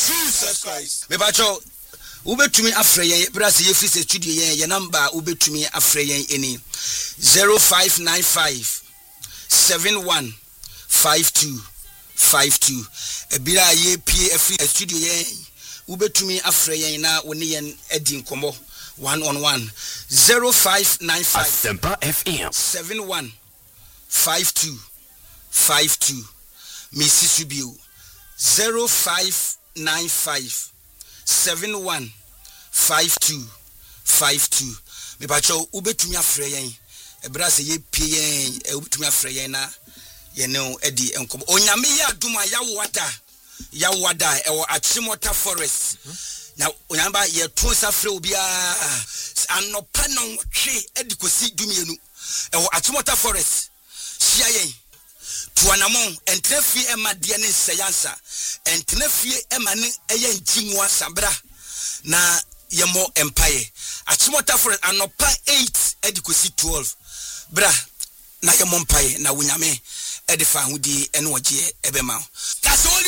Jesus Christ. Me bacho ubetumi afre yen brase ye free studio yen number ubetumi afre yen eni 0595 715252 ebira ye pie free studio yen ubetumi afre yen na woni yen edi nkomo 1-on-1 0595 Asempa FM 715252 Missy Subio 0595 715252 me pacho ubetumi afre yen ebrase ye pie yen ubetumi afre yen na ye no edi enkom onyame ya aduma ya wada ewo Achimota Forest na onyamba ye to safre obi a anopa no hwe edi kosi dumienu ewo Achimota Forest hia yen tuanamon entrefie ema de ne seyansa entrefie ema ne eye njimu asabra na yemo empire Achimota Forest anopa 8 edikosi 12 bra na yemo empire na wunyame edifa hudi eno oje ebema